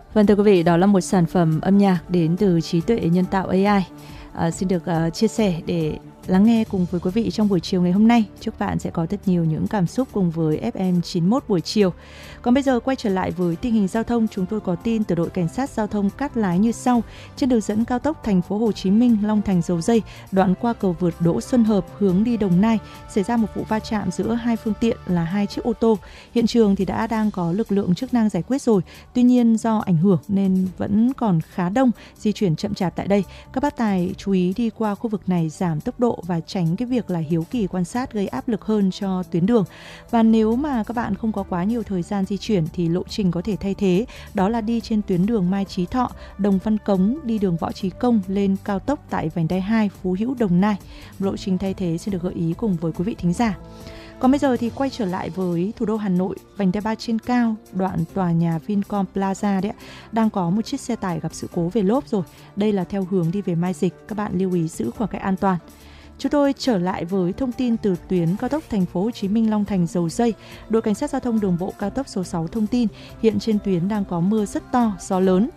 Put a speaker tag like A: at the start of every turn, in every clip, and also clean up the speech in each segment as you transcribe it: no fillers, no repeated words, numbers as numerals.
A: Vâng, thưa quý vị, đó là một sản phẩm âm nhạc đến từ trí tuệ nhân tạo AI. Xin được chia sẻ để lắng nghe cùng với quý vị trong buổi chiều ngày hôm nay. Chúc bạn sẽ có rất nhiều những cảm xúc cùng với FM 91 buổi chiều. Còn bây giờ quay trở lại với tình hình giao thông, chúng tôi có tin từ đội cảnh sát giao thông Cát Lái như sau. Trên đường dẫn cao tốc thành phố Hồ Chí Minh Long Thành Dầu Dây, đoạn qua cầu vượt Đỗ Xuân Hợp hướng đi Đồng Nai, xảy ra một vụ va chạm giữa hai phương tiện là hai chiếc ô tô. Hiện trường thì đang có lực lượng chức năng giải quyết rồi. Tuy nhiên do ảnh hưởng nên vẫn còn khá đông, di chuyển chậm chạp tại đây. Các bác tài chú ý đi qua khu vực này giảm tốc độ và tránh cái việc là hiếu kỳ quan sát gây áp lực hơn cho tuyến đường. Và nếu mà các bạn không có quá nhiều thời gian di chuyển thì lộ trình có thể thay thế, đó là đi trên tuyến đường Mai Chí Thọ, Đồng Văn Cống, đi đường Võ Chí Công lên cao tốc tại vành đai 2 Phú Hữu Đồng Nai. Lộ trình thay thế sẽ được gợi ý cùng với quý vị thính giả. Còn bây giờ thì quay trở lại với thủ đô Hà Nội, vành đai 3 trên cao, đoạn tòa nhà Vincom Plaza đấy, đang có một chiếc xe tải gặp sự cố về lốp rồi. Đây là theo hướng đi về Mai Dịch, các bạn lưu ý giữ khoảng cách an toàn. Chúng tôi trở lại với thông tin từ tuyến cao tốc thành phố Hồ Chí Minh Long Thành Dầu Dây. Đội cảnh sát giao thông đường bộ cao tốc số 6 thông tin hiện trên tuyến đang có mưa rất to, gió lớn.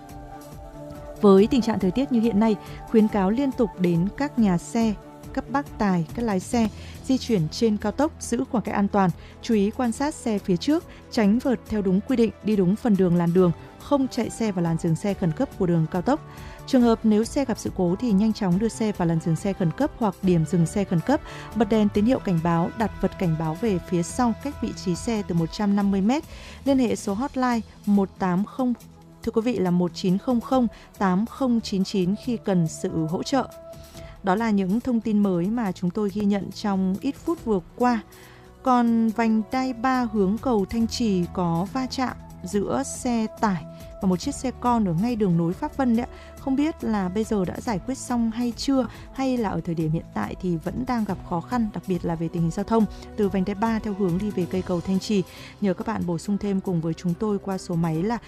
A: Với tình trạng thời tiết như hiện nay, khuyến cáo liên tục đến các nhà xe, các bác tài, các lái xe di chuyển trên cao tốc giữ khoảng cách an toàn, chú ý quan sát xe phía trước, tránh vượt theo đúng quy định, đi đúng phần đường làn đường, không chạy xe vào làn dừng xe khẩn cấp của đường cao tốc. Trường hợp nếu xe gặp sự cố thì nhanh chóng đưa xe vào làn dừng xe khẩn cấp hoặc điểm dừng xe khẩn cấp, bật đèn tín hiệu cảnh báo, đặt vật cảnh báo về phía sau cách vị trí xe từ 150 m, liên hệ số hotline 180 thưa quý vị là 1900 8099 khi cần sự hỗ trợ. Đó là những thông tin mới mà chúng tôi ghi nhận trong ít phút vừa qua. Còn vành đai 3 hướng cầu Thanh Trì có va chạm giữa xe tải và một chiếc xe con ở ngay đường nối Pháp Vân đấy. Không biết là bây giờ đã giải quyết xong hay chưa, hay là ở thời điểm hiện tại thì vẫn đang gặp khó khăn, đặc biệt là về tình hình giao thông từ vành đai 3 theo hướng đi về cây cầu Thanh Trì. Nhờ các bạn bổ sung thêm cùng với chúng tôi qua số máy là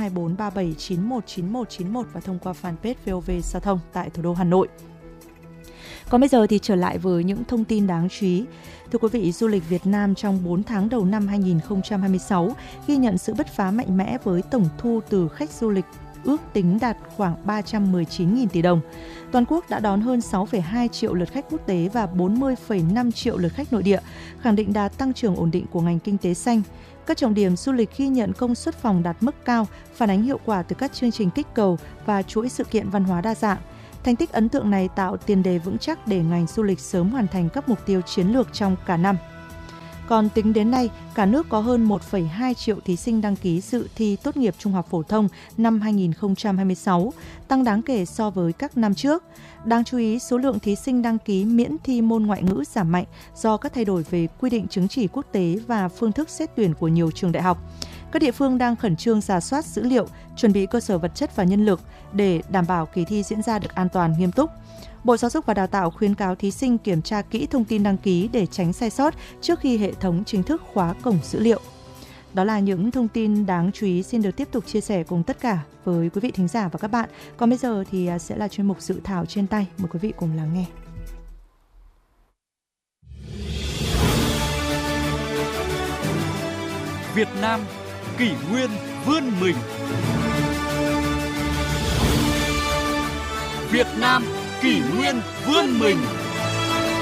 A: 02437919191 và thông qua fanpage VOV Giao thông tại thủ đô Hà Nội. Còn bây giờ thì trở lại với những thông tin đáng chú ý. Thưa quý vị, du lịch Việt Nam trong 4 tháng đầu năm 2026 ghi nhận sự bứt phá mạnh mẽ với tổng thu từ khách du lịch ước tính đạt khoảng 319.000 tỷ đồng. Toàn quốc đã đón hơn 6,2 triệu lượt khách quốc tế và 40,5 triệu lượt khách nội địa, khẳng định đà tăng trưởng ổn định của ngành kinh tế xanh. Các trọng điểm du lịch ghi nhận công suất phòng đạt mức cao, phản ánh hiệu quả từ các chương trình kích cầu và chuỗi sự kiện văn hóa đa dạng. Thành tích ấn tượng này tạo tiền đề vững chắc để ngành du lịch sớm hoàn thành các mục tiêu chiến lược trong cả năm. Còn tính đến nay, cả nước có hơn 1,2 triệu thí sinh đăng ký dự thi tốt nghiệp trung học phổ thông năm 2026, tăng đáng kể so với các năm trước. Đáng chú ý, số lượng thí sinh đăng ký miễn thi môn ngoại ngữ giảm mạnh do các thay đổi về quy định chứng chỉ quốc tế và phương thức xét tuyển của nhiều trường đại học. Các địa phương đang khẩn trương rà soát dữ liệu, chuẩn bị cơ sở vật chất và nhân lực để đảm bảo kỳ thi diễn ra được an toàn, nghiêm túc. Bộ Giáo dục và Đào tạo khuyến cáo thí sinh kiểm tra kỹ thông tin đăng ký để tránh sai sót trước khi hệ thống chính thức khóa cổng dữ liệu. Đó là những thông tin đáng chú ý xin được tiếp tục chia sẻ cùng tất cả với quý vị thính giả và các bạn. Còn bây giờ thì sẽ là chuyên mục dự thảo trên tay. Mời quý vị cùng lắng nghe.
B: Việt Nam kỷ nguyên vươn mình. Việt Nam kỷ nguyên vươn mình.